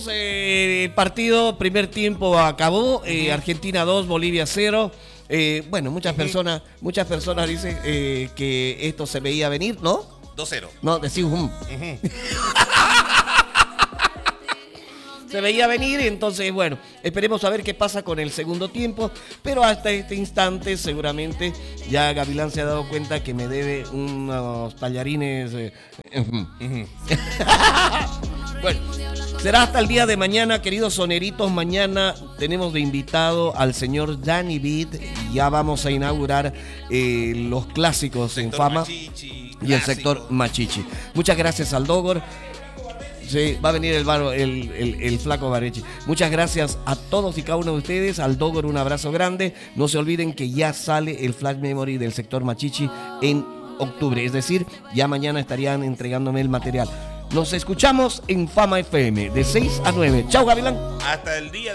El partido, primer tiempo acabó, Argentina 2, Bolivia 0. Bueno, muchas personas dicen que esto se veía venir, ¿no? 2-0. No, decís Se veía venir, entonces, bueno, esperemos a ver qué pasa con el segundo tiempo, pero hasta este instante seguramente ya Gavilán se ha dado cuenta que me debe unos tallarines. Bueno, será hasta el día de mañana, queridos soneritos. Mañana tenemos de invitado al señor Danny Beat. Ya vamos a inaugurar los clásicos en fama Machichi, y el sector Machichi. Muchas gracias al Dogor. Sí, va a venir el flaco Barechi. Muchas gracias a todos y cada uno de ustedes. Al Dogor un abrazo grande. No se olviden que ya sale el Flash Memory del sector Machichi en octubre. Es decir, ya mañana estarían entregándome el material. Nos escuchamos en Fama FM de 6 a 9. Chao, Gavilán. Hasta el día